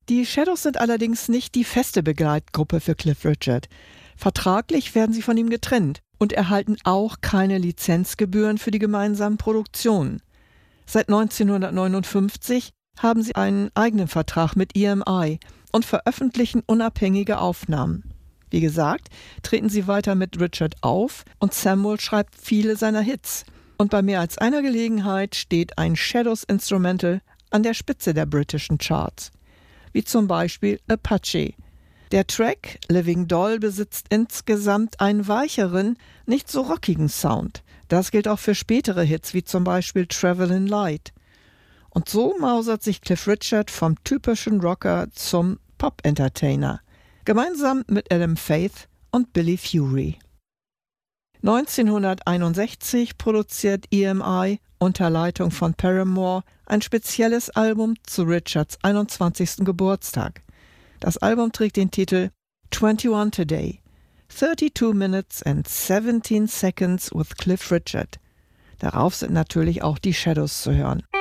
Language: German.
Die Shadows sind allerdings nicht die feste Begleitgruppe für Cliff Richard. Vertraglich werden sie von ihm getrennt und erhalten auch keine Lizenzgebühren für die gemeinsamen Produktionen. Seit 1959 haben sie einen eigenen Vertrag mit EMI und veröffentlichen unabhängige Aufnahmen. Wie gesagt, treten sie weiter mit Richard auf und Samuel schreibt viele seiner Hits. Und bei mehr als einer Gelegenheit steht ein Shadows Instrumental an der Spitze der britischen Charts, wie zum Beispiel Apache. Der Track Living Doll besitzt insgesamt einen weicheren, nicht so rockigen Sound. Das gilt auch für spätere Hits, wie zum Beispiel Travelin' Light. Und so mausert sich Cliff Richard vom typischen Rocker zum Pop-Entertainer, gemeinsam mit Adam Faith und Billy Fury. 1961 produziert EMI unter Leitung von Paramore ein spezielles Album zu Richards 21. Geburtstag. Das Album trägt den Titel 21 Today, 32 Minutes and 17 Seconds with Cliff Richard. Darauf sind natürlich auch die Shadows zu hören.